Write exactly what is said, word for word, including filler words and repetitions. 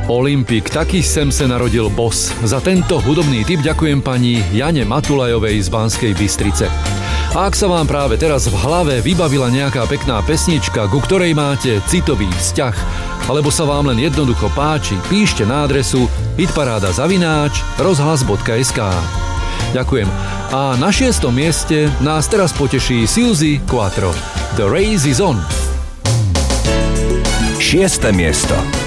Olympik, taký sem sa narodil boss. Za tento hudobný tip ďakujem pani Jane Matulajovej z Banskej Bystrice. A ak sa vám práve teraz v hlave vybavila nejaká pekná pesnička, ku ktorej máte citový vzťah, alebo sa vám len jednoducho páči, píšte na adresu hitparáda zavináč rozhlas bodka es ká. Ďakujem. A na šiestom mieste nás teraz poteší Suzy Quattro. The Race is on. Šieste miesto.